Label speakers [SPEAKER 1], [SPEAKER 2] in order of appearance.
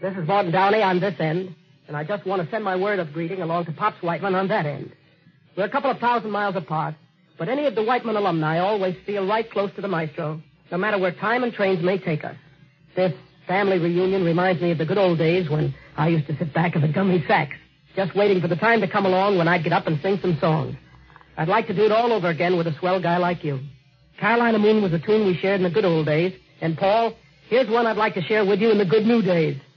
[SPEAKER 1] This is Morton Downey on this end, and I just want to send my word of greeting along to Pops Whiteman on that end. We're a couple of 1,000 miles apart, but any of the Whiteman alumni always feel right close to the maestro, no matter where time and trains may take us. This family reunion reminds me of the good old days when I used to sit back in the gummy sax, just waiting for the time to come along when I'd get up and sing some songs. I'd like to do it all over again with a swell guy like you. Carolina Moon was a tune we shared in the good old days, and Paul, here's one I'd like to share with you in the good new days.